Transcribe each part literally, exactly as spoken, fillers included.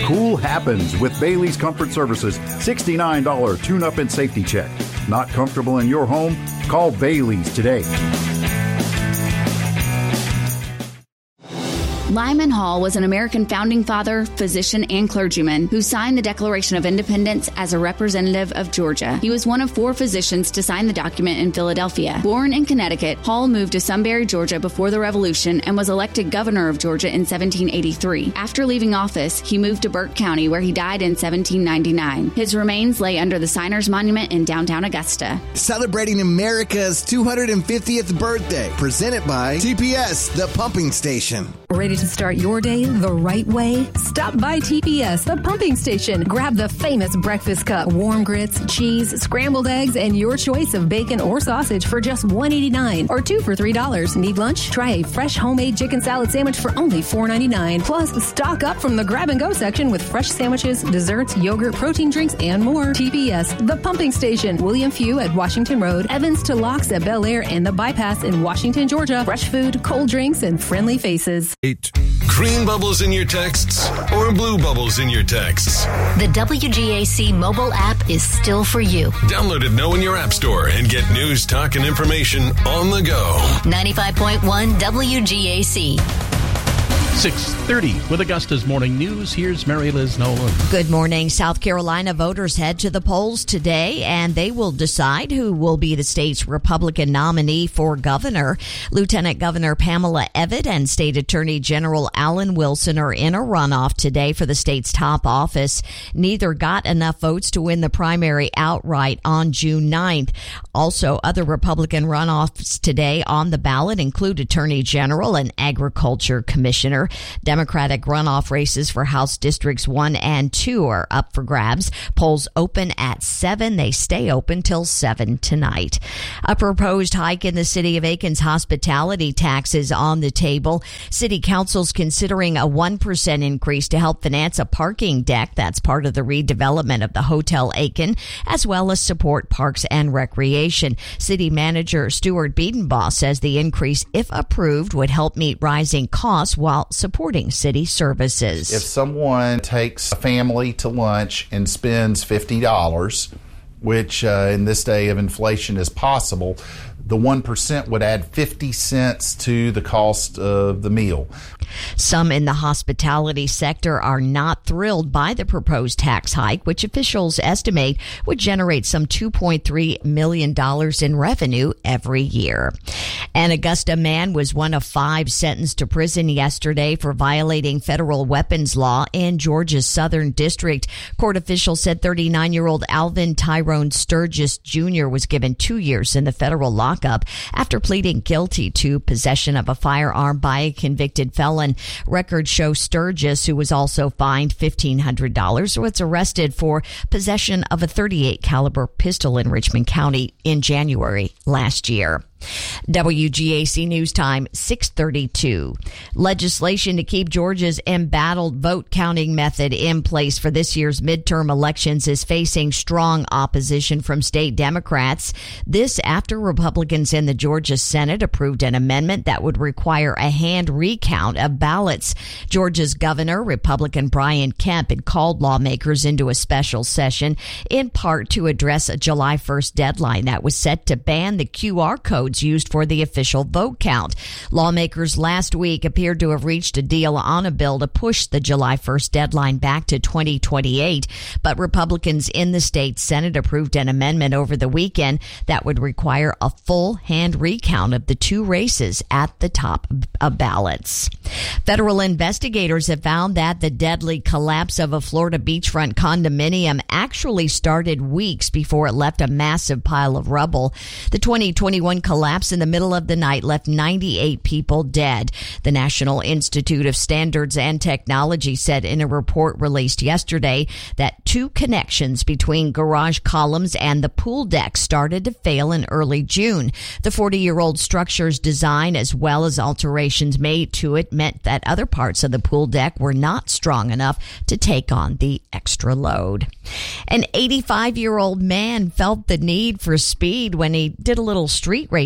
Cool happens with Bailey's Comfort Services sixty-nine dollars tune-up and safety check. Not comfortable in your home? Call Bailey's today. Lyman Hall was an American founding father, physician, and clergyman who signed the Declaration of Independence as a representative of Georgia. He was one of four physicians to sign the document in Philadelphia. Born in Connecticut, Hall moved to Sunbury, Georgia before the Revolution and was elected governor of Georgia in seventeen eighty-three. After leaving office, he moved to Burke County, where he died in seventeen ninety-nine. His remains lay under the Signers Monument in downtown Augusta. Celebrating America's two hundred fiftieth birthday, presented by T P S, the pumping station. Ready to start your day the right way? Stop by T P S, the pumping station. Grab the famous breakfast cup, warm grits, cheese, scrambled eggs, and your choice of bacon or sausage for just one dollar and eighty-nine cents or two for three dollars. Need lunch? Try a fresh homemade chicken salad sandwich for only four dollars and ninety-nine cents. Plus, stock up from the grab-and-go section with fresh sandwiches, desserts, yogurt, protein drinks, and more. T P S, the pumping station. William Few at Washington Road, Evans to Locks at Bel Air, and the Bypass in Washington, Georgia. Fresh food, cold drinks, and friendly faces. Eight. Green bubbles in your texts or blue bubbles in your texts? The W G A C mobile app is still for you. Download it now in your app store and get news, talk, and information on the go. ninety-five point one W G A C. six thirty with Augusta's Morning News. Here's Mary Liz Nolan. Good morning. South Carolina voters head to the polls today, and they will decide who will be the state's Republican nominee for governor. Lieutenant Governor Pamela Evitt and State Attorney General Alan Wilson are in a runoff today for the state's top office. Neither got enough votes to win the primary outright on June ninth. Also, other Republican runoffs today on the ballot include Attorney General and Agriculture Commissioner. Democratic runoff races for House Districts one and two are up for grabs. Polls open at seven. They stay open till seven tonight. A proposed hike in the city of Aiken's hospitality tax is on the table. City Council's considering a one percent increase to help finance a parking deck. That's part of the redevelopment of the Hotel Aiken, as well as support parks and recreation. City Manager Stuart Biedenbaugh says the increase, if approved, would help meet rising costs while supporting city services. If someone takes a family to lunch and spends fifty dollars, which uh, in this day of inflation is possible, the one percent would add fifty cents to the cost of the meal. Some in the hospitality sector are not thrilled by the proposed tax hike, which officials estimate would generate some two point three million dollars in revenue every year. An Augusta man was one of five sentenced to prison yesterday for violating federal weapons law in Georgia's Southern District. Court officials said thirty-nine-year-old Alvin Tyrone Sturgis Junior was given two years in the federal lockup after pleading guilty to possession of a firearm by a convicted felon. Records show Sturgis, who was also fined fifteen hundred dollars, was arrested for possession of a thirty-eight caliber pistol in Richmond County in January last year. W G A C News Time, six thirty-two. Legislation to keep Georgia's embattled vote counting method in place for this year's midterm elections is facing strong opposition from state Democrats. This after Republicans in the Georgia Senate approved an amendment that would require a hand recount of ballots. Georgia's governor, Republican Brian Kemp, had called lawmakers into a special session in part to address a July first deadline that was set to ban the Q R code used for the official vote count. Lawmakers last week appeared to have reached a deal on a bill to push the July first deadline back to twenty twenty-eight, but Republicans in the state Senate approved an amendment over the weekend that would require a full hand recount of the two races at the top of ballots. Federal investigators have found that the deadly collapse of a Florida beachfront condominium actually started weeks before it left a massive pile of rubble. The twenty twenty-one collapse in the middle of the night left ninety-eight people dead. The National Institute of Standards and Technology said in a report released yesterday that two connections between garage columns and the pool deck started to fail in early June. The forty-year-old structure's design, as well as alterations made to it, meant that other parts of the pool deck were not strong enough to take on the extra load. An eighty-five-year-old man felt the need for speed when he did a little street racing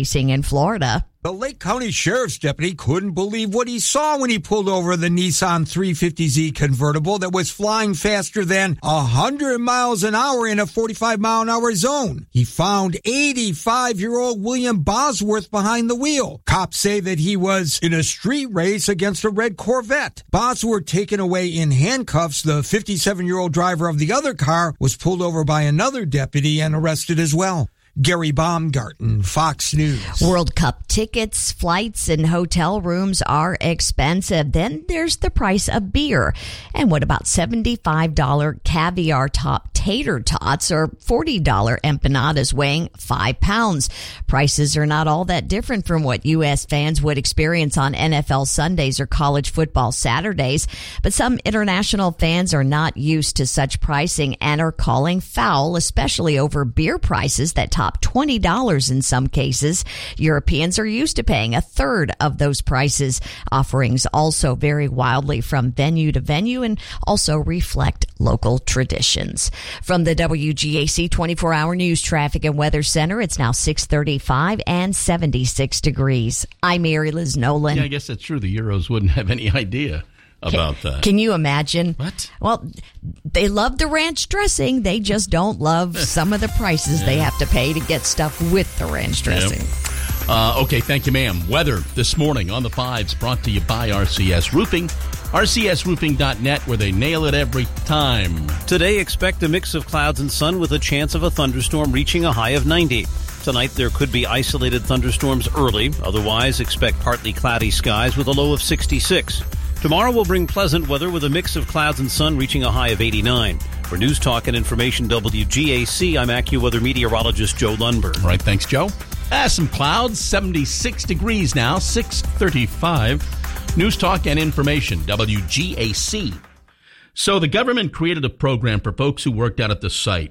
racing in Florida. The Lake County Sheriff's deputy couldn't believe what he saw when he pulled over the Nissan three fifty Z convertible that was flying faster than one hundred miles an hour in a forty-five mile an hour zone. He found eighty-five-year-old William Bosworth behind the wheel. Cops say that he was in a street race against a red Corvette. Bosworth taken away in handcuffs. The fifty-seven-year-old driver of the other car was pulled over by another deputy and arrested as well. Gary Baumgarten, Fox News. World Cup tickets, flights, and hotel rooms are expensive. Then there's the price of beer. And what about seventy-five dollars caviar top tater tots or forty dollars empanadas weighing five pounds? Prices are not all that different from what U S fans would experience on N F L Sundays or college football Saturdays. But some international fans are not used to such pricing and are calling foul, especially over beer prices that top twenty dollars in some cases. Europeans are used to paying a third of those prices. Offerings also vary wildly from venue to venue and also reflect local traditions. From the W G A C twenty-four hour News Traffic and Weather Center, it's now six thirty-five and seventy-six degrees. I'm Mary Liz Nolan. Yeah, I guess that's true. The Euros wouldn't have any idea about can, that. Can you imagine? What? Well, they love the ranch dressing. They just don't love some of the prices yeah. they have to pay to get stuff with the ranch dressing. Yep. Uh, okay, thank you, ma'am. Weather this morning on the fives brought to you by R C S Roofing. R C S roofing dot net, where they nail it every time. Today, expect a mix of clouds and sun with a chance of a thunderstorm reaching a high of ninety. Tonight, there could be isolated thunderstorms early. Otherwise, expect partly cloudy skies with a low of sixty-six. Tomorrow will bring pleasant weather with a mix of clouds and sun reaching a high of eighty-nine. For News Talk and Information W G A C, I'm AccuWeather meteorologist Joe Lundberg. All right, thanks, Joe. Ah, some clouds, seventy-six degrees now, six thirty-five. News Talk and Information W G A C. So the government created a program for folks who worked out at the site.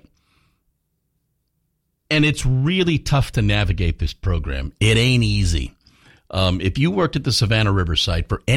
And it's really tough to navigate this program. It ain't easy. Um, if you worked at the Savannah River site for any